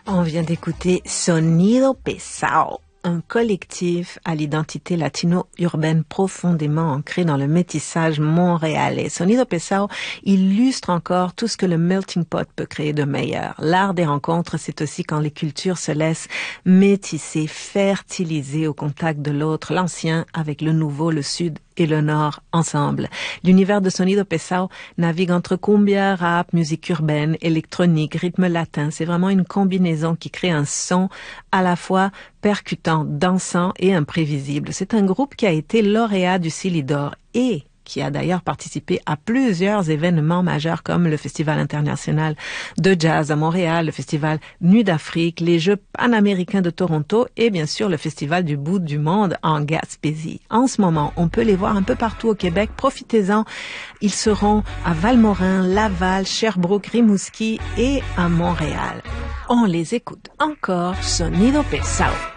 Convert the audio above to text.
On vient d'écouter Sonido Pesado, un collectif à l'identité latino-urbaine profondément ancrée dans le métissage montréalais. Sonido Pesado illustre encore tout ce que le melting pot peut créer de meilleur. L'art des rencontres, c'est aussi quand les cultures se laissent métisser, fertiliser au contact de l'autre, l'ancien avec le nouveau, le sud et le nord ensemble. L'univers de Sonido Pesado navigue entre cumbia, rap, musique urbaine, électronique, rythme latin. C'est vraiment une combinaison qui crée un son à la fois percutant, dansant et imprévisible. C'est un groupe qui a été lauréat du Silidor et qui a d'ailleurs participé à plusieurs événements majeurs comme le Festival international de jazz à Montréal, le Festival Nuit d'Afrique, les Jeux panaméricains de Toronto et bien sûr le Festival du bout du monde en Gaspésie. En ce moment, on peut les voir un peu partout au Québec. Profitez-en. Ils seront à Valmorin, Laval, Sherbrooke, Rimouski et à Montréal. On les écoute encore, Sonido Pesado.